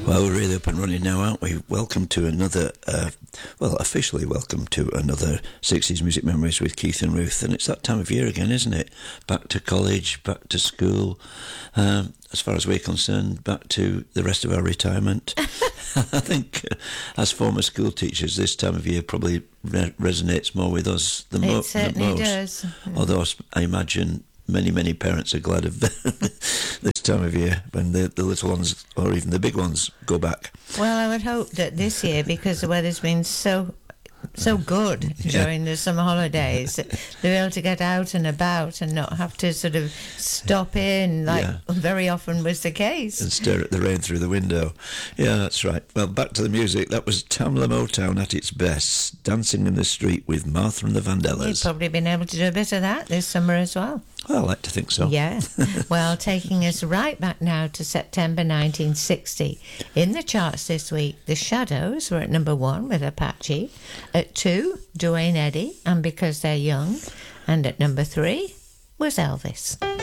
Well, we're really up and running now, aren't we? Welcome to another, officially welcome to another 60s Music Memories with Keith and Ruth. And it's that time of year again, isn't it? Back to college, back to school. As far as we're concerned, back to the rest of our retirement. I think as former school teachers, this time of year probably resonates more with us than most. It certainly does. Although I imagine many parents are glad of this time of year when the little ones or even the big ones go back. Well, I would hope that this year, because the weather's been so good during the summer holidays, they're able to get out and about and not have to sort of stop in like very often was the case. And stare at the rain through the window. Yeah, that's right. Well, back to the music. That was Tamla Motown at its best, Dancing in the Street with Martha and the Vandellas. You've probably been able to do a bit of that this summer as well. Well, I like to think so. Yeah. Well, taking us right back now to September 1960. In the charts this week, The Shadows were at number 1 with Apache. At 2, Duane Eddy and Because They're Young. And at number 3 was Elvis.